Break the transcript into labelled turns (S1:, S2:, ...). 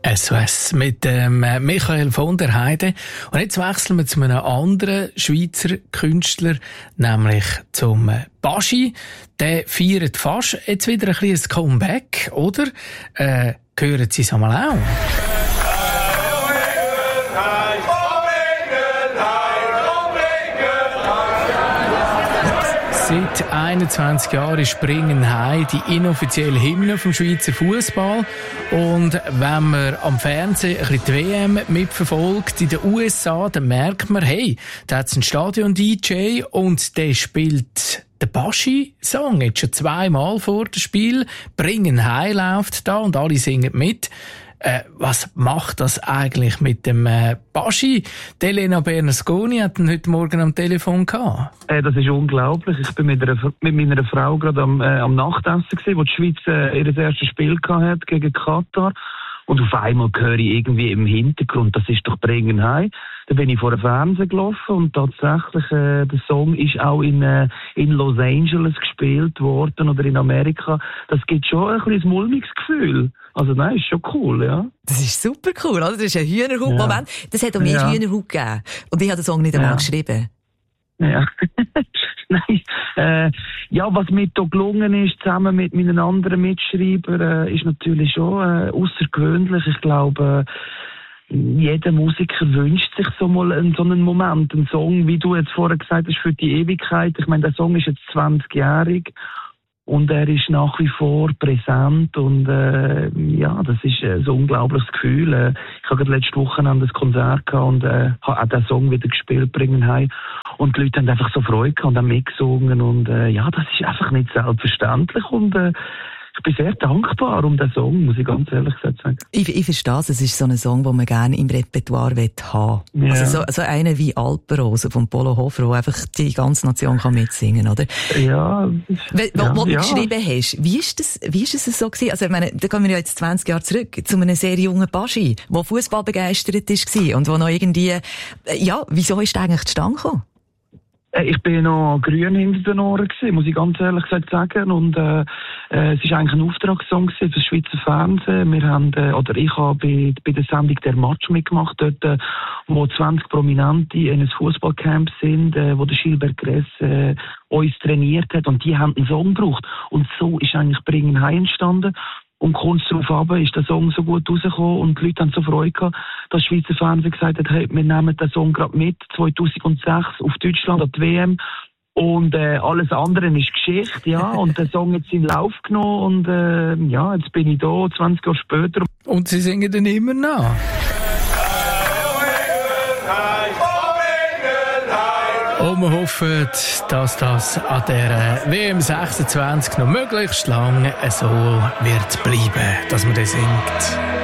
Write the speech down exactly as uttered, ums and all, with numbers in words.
S1: S O S mit ähm, Michael von der Heide. Und jetzt wechseln wir zu einem anderen Schweizer Künstler, nämlich zum Baschi. Der feiert fast jetzt wieder ein bisschen ein Comeback, oder? Äh, hören Sie es einmal auch? Seit einundzwanzig Jahren ist Bringen Heim die inoffizielle Hymne vom Schweizer Fußball. Und wenn man am Fernsehen ein bisschen die W M mitverfolgt in den U S A, dann merkt man, hey, da hat es einen Stadion-D J und der spielt den Baschi-Song jetzt schon zweimal vor dem Spiel. Bringen Heim läuft da und alle singen mit. Äh, was macht das eigentlich mit dem äh, Baschi? Elena Bernasconi hat ihn heute Morgen am Telefon gehabt.
S2: Äh, das ist unglaublich. Ich bin mit, einer, mit meiner Frau gerade am, äh, am Nachtessen gewesen, wo die Schweiz äh, ihr erstes Spiel hat gegen Katar. Und auf einmal höre ich irgendwie im Hintergrund, das ist doch Bringen Heim. Da bin ich vor dem Fernsehen gelaufen und tatsächlich, äh, der Song ist auch in, äh, in Los Angeles gespielt worden oder in Amerika. Das gibt schon ein bisschen ein mulmiges Gefühl. Also nein, ist schon cool, ja.
S3: Das ist super cool, oder? Das ist ein Hühnerhaut-Moment. Ja. Das hat auch mir ja. Hühnerhaut gegeben. Und ich habe den Song nicht einmal ja. geschrieben.
S2: Ja. Nein, äh, ja, was mir da gelungen ist, zusammen mit meinen anderen Mitschreibern, äh, ist natürlich schon äh, außergewöhnlich. Ich glaube, äh, jeder Musiker wünscht sich so mal einen, so einen Moment, einen Song, wie du jetzt vorher gesagt hast, für die Ewigkeit. Ich meine, der Song ist jetzt zwanzigjährig. Und er ist nach wie vor präsent und äh, ja, das ist äh, so ein unglaubliches Gefühl. Äh, ich habe gerade letzte Woche ein Konzert gehabt und äh, habe auch den Song wieder gespielt, Bringen Heim. Und die Leute haben einfach so Freude gehabt und haben mitgesungen und äh, ja, das ist einfach nicht selbstverständlich und äh, ich bin sehr dankbar um den Song, muss ich ganz ehrlich sagen.
S3: Ich, ich verstehe es, es ist so ein Song, den man gerne im Repertoire haben will. Ja. Also so, so einer wie Alpenrose von Polo Hofer, wo einfach die ganze Nation kann mitsingen, oder?
S2: Ja.
S3: Weil, wo,
S2: ja,
S3: wo du
S2: ja.
S3: geschrieben hast, wie ist das, wie ist das so gewesen? Also ich meine, da kommen wir ja jetzt zwanzig Jahre zurück zu einem sehr jungen Baschi, der Fußball begeistert war und wo noch irgendwie, ja, wieso ist der eigentlich zustande gekommen?
S2: Ich bin noch grün hinter den Ohren gewesen, muss ich ganz ehrlich gesagt sagen. Und äh, äh, es ist eigentlich ein Auftragssong für das Schweizer Fernsehen. Wir haben, äh, oder ich habe bei, bei der Sendung «Der Match» mitgemacht, dort, äh, wo zwanzig Prominente in einem Fußballcamp sind, äh, wo der Gilbert Gress äh, uns trainiert hat. Und die haben einen Song gebraucht. Und so ist eigentlich «Bringen Heim» entstanden. Und kurz darauf aber ist der Song so gut rausgekommen und die Leute haben so Freude gehabt, dass das Schweizer Fernsehen gesagt hat, hey, wir nehmen den Song gerade mit, zweitausendsechs auf Deutschland an die W M. Und äh, alles andere ist Geschichte, ja. Und der Song hat seinen Lauf genommen und äh, ja, jetzt bin ich da, zwanzig Jahre später.
S1: Und sie singen dann immer nach. Und wir hoffen, dass das an der W M sechsundzwanzig noch möglichst lange so wird bleiben, dass man das singt.